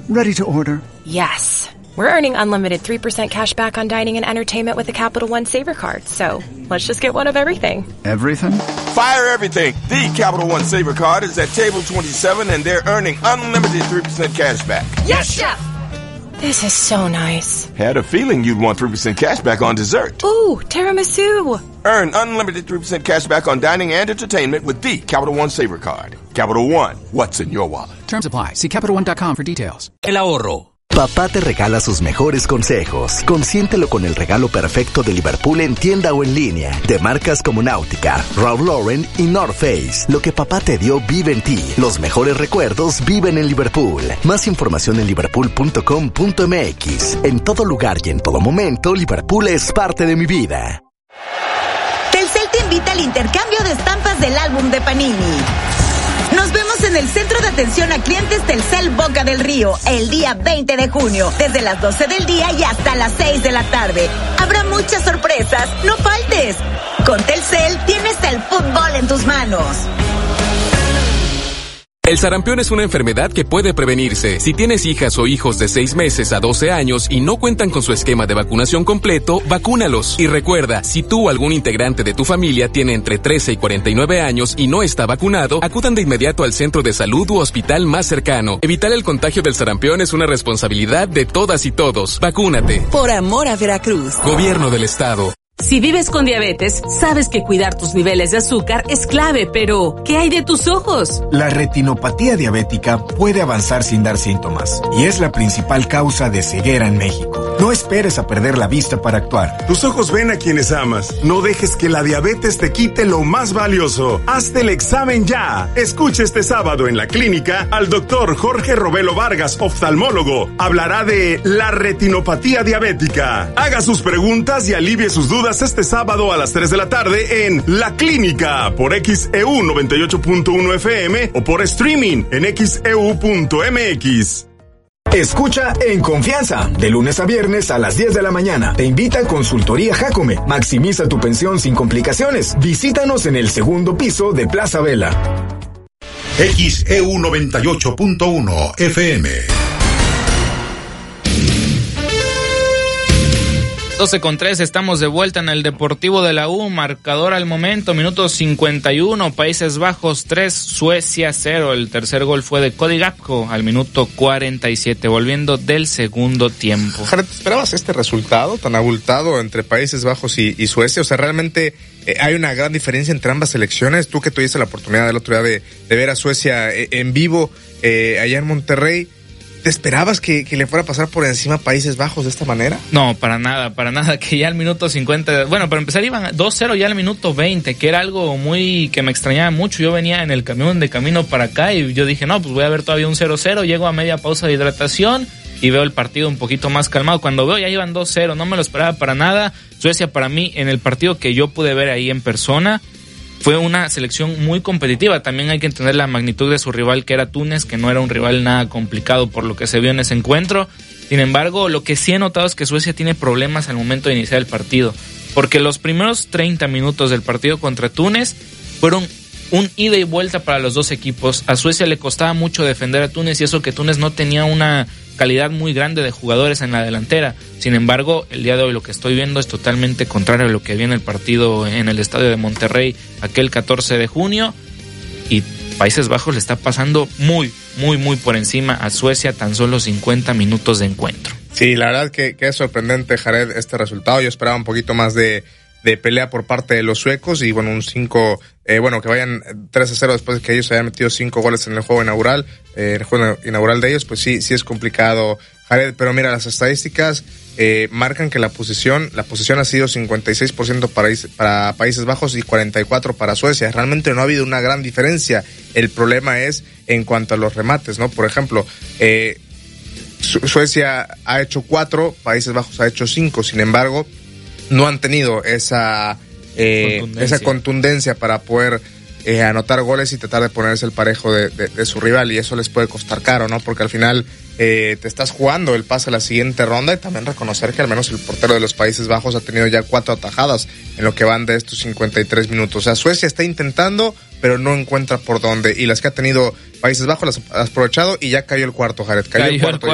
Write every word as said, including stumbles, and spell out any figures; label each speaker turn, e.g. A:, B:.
A: Ready to order.
B: Yes. We're earning unlimited three percent cash back on dining and entertainment with the Capital One Saver Card. So let's just get one of everything.
A: Everything?
C: Fire everything. The Capital One Saver Card is at table twenty-seven and they're earning unlimited three percent cash back.
B: Yes, Chef! This is so nice.
C: Had a feeling you'd want three percent cash back on dessert.
B: Ooh, tiramisu.
C: Earn unlimited three percent cash back on dining and entertainment with the Capital One Saver Card. Capital One, what's in your wallet?
D: Terms apply. See Capital One dot com for details.
E: El ahorro.
F: Papá te regala sus mejores consejos. Consiéntelo con el regalo perfecto de Liverpool en tienda o en línea. De marcas como Nautica, Ralph Lauren y North Face. Lo que papá te dio vive en ti. Los mejores recuerdos viven en Liverpool. Más información en liverpool punto com punto m x. En todo lugar y en todo momento, Liverpool es parte de mi vida.
G: Telcel te invita al intercambio de estampas del álbum de Panini. Nos vemos en el Centro de Atención a Clientes Telcel Boca del Río el día veinte de junio, desde las doce del día y hasta las seis de la tarde. Habrá muchas sorpresas, no faltes. Con Telcel tienes el fútbol en tus manos.
H: El sarampión es una enfermedad que puede prevenirse. Si tienes hijas o hijos de seis meses a doce años y no cuentan con su esquema de vacunación completo, vacúnalos. Y recuerda, si tú o algún integrante de tu familia tiene entre trece y cuarenta y nueve años y no está vacunado, acudan de inmediato al centro de salud u hospital más cercano. Evitar el contagio del sarampión es una responsabilidad de todas y todos. Vacúnate.
I: Por amor a Veracruz.
H: Gobierno del Estado.
I: Si vives con diabetes, sabes que cuidar tus niveles de azúcar es clave, pero ¿qué hay de tus ojos?
J: La retinopatía diabética puede avanzar sin dar síntomas y es la principal causa de ceguera en México. No esperes a perder la vista para actuar.
K: Tus ojos ven a quienes amas. No dejes que la diabetes te quite lo más valioso. Hazte el examen ya. Escucha este sábado en la clínica al doctor Jorge Robelo Vargas, oftalmólogo. Hablará de la retinopatía diabética. Haga sus preguntas y alivie sus dudas este sábado a las tres de la tarde en La Clínica por X E U noventa y ocho punto uno F M o por streaming en x e u punto m x.
J: Escucha En Confianza, de lunes a viernes a las diez de la mañana. Te invita a Consultoría Jacome. Maximiza tu pensión sin complicaciones. Visítanos en el segundo piso de Plaza Vela.
L: X E U noventa y ocho punto uno F M.
M: doce con tres, estamos de vuelta en el Deportivo de la U, marcador al momento, minuto cincuenta y uno, Países Bajos tres, Suecia cero, el tercer gol fue de Cody Gakpo al minuto cuarenta y siete, volviendo del segundo tiempo.
N: Jared, ¿esperabas este resultado tan abultado entre Países Bajos y, y Suecia? O sea, realmente eh, hay una gran diferencia entre ambas selecciones. Tú que tuviste la oportunidad el otro día de, de ver a Suecia eh, en vivo eh, allá en Monterrey, ¿te esperabas que, que le fuera a pasar por encima a Países Bajos de esta manera?
M: No, para nada, para nada, que ya al minuto cincuenta, bueno, para empezar iban dos cero ya al minuto veinte, que era algo muy, que me extrañaba mucho. Yo venía en el camión de camino para acá y yo dije, no, pues voy a ver todavía un cero cero, llego a media pausa de hidratación y veo el partido un poquito más calmado. Cuando veo ya iban dos cero, no me lo esperaba para nada. Suecia, para mí, en el partido que yo pude ver ahí en persona, fue una selección muy competitiva. También hay que entender la magnitud de su rival, que era Túnez, que no era un rival nada complicado por lo que se vio en ese encuentro. Sin embargo, lo que sí he notado es que Suecia tiene problemas al momento de iniciar el partido, porque los primeros treinta minutos del partido contra Túnez fueron un ida y vuelta para los dos equipos. A Suecia le costaba mucho defender a Túnez, y eso que Túnez no tenía una calidad muy grande de jugadores en la delantera. Sin embargo, el día de hoy lo que estoy viendo es totalmente contrario a lo que vi en el partido en el estadio de Monterrey aquel catorce de junio, y Países Bajos le está pasando muy, muy, muy por encima a Suecia, tan solo cincuenta minutos de encuentro.
N: Sí, la verdad que, que es sorprendente, Jared, este resultado. Yo esperaba un poquito más de de pelea por parte de los suecos y bueno, un cinco, eh, bueno, que vayan tres a cero después de que ellos hayan metido cinco goles en el juego inaugural, eh, el juego inaugural de ellos, pues sí, sí es complicado, Jared, pero mira, las estadísticas eh, marcan que la posición, la posición ha sido cincuenta y seis por ciento para, para Países Bajos y cuarenta y cuatro por ciento para Suecia. Realmente no ha habido una gran diferencia. El problema es en cuanto a los remates, ¿no? Por ejemplo, eh, Su- Suecia ha hecho cuatro, Países Bajos ha hecho cinco, sin embargo, no han tenido esa eh, contundencia. esa contundencia para poder eh, anotar goles y tratar de ponerse el parejo de, de, de su rival, y eso les puede costar caro, ¿no? Porque al final eh, te estás jugando el pase a la siguiente ronda, y también reconocer que al menos el portero de los Países Bajos ha tenido ya cuatro atajadas en lo que van de estos cincuenta y tres minutos. O sea, Suecia está intentando, pero no encuentra por dónde, y las que ha tenido Países Bajos las ha aprovechado, y ya cayó el cuarto, Jared, cayó, cayó el cuarto.